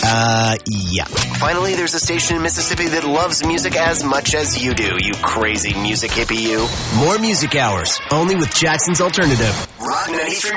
Yeah. Finally, there's a station in Mississippi that loves music as much as you do, you crazy music hippie you. More music hours, only with Jackson's Alternative. Rock 93.